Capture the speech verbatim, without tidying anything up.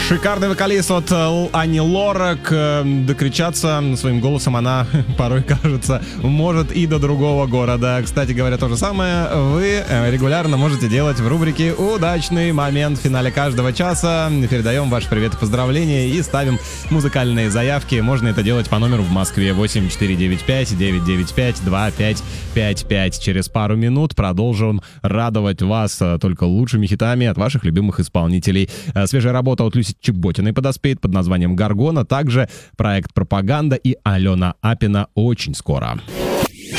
Шикарный вокалист от Ани Лорак. Докричаться своим голосом она порой, кажется, может и до другого города. Кстати говоря, то же самое вы регулярно можете делать в рубрике «Удачный момент» в финале каждого часа. Передаем ваш привет и поздравления и ставим музыкальные заявки. Можно это делать по номеру в Москве восемь четыре девять пять девять девять пять два пять пять пять. Через пару минут продолжим радовать вас только лучшими хитами от ваших любимых исполнителей. Свежая работа от Люси Чеботиной подоспеет под названием «Гаргона». Также проект «Пропаганда» и Алена Апина очень скоро.